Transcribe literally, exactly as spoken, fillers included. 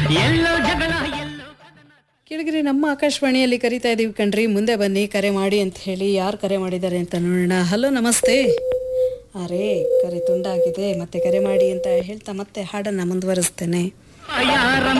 ಕೇಳಿಗ್ರಿ ನಮ್ಮ ಆಕಾಶವಾಣಿಯಲ್ಲಿ ಕರಿತಾ ಇದೀವಿ ಕಣ್ರಿ, ಮುಂದೆ ಬನ್ನಿ ಕರೆ ಮಾಡಿ ಅಂತ ಹೇಳಿ. ಯಾರು ಕರೆ ಮಾಡಿದ್ದಾರೆ ಅಂತ ನೋಡೋಣ. ಹಲೋ, ನಮಸ್ತೆ. ಅರೇ, ಕರೆ ತುಂಡಾಗಿದೆ. ಮತ್ತೆ ಕರೆ ಮಾಡಿ ಅಂತ ಹೇಳ್ತಾ ಮತ್ತೆ ಹಾಡನ್ನು ಮುಂದುವರಿಸ್ತೇನೆ.